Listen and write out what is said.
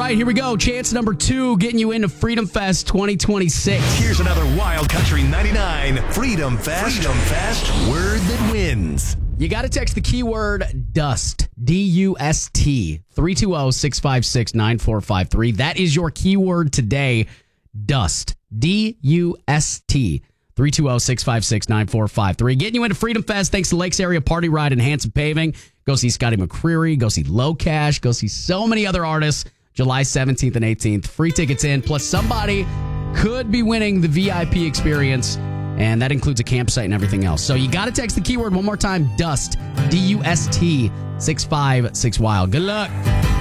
right, here we go. Chance number 2, getting you into Freedom Fest 2026. Here's another Wild Country 99 Freedom Fest. Freedom Fest word that wins. You got to text the keyword DUST, D-U-S-T, 320-656-9453. That is your keyword today, DUST, D-U-S-T, 320-656-9453. Getting you into Freedom Fest thanks to Lakes Area Party Ride and Hanson Paving. Go see Scotty McCreery. Go see Low Cash. Go see so many other artists July 17th and 18th. Free tickets in. Plus somebody could be winning the VIP experience. And that includes a campsite and everything else. So you got to text the keyword one more time, DUST, D-U-S-T, 656-WILD. Good luck.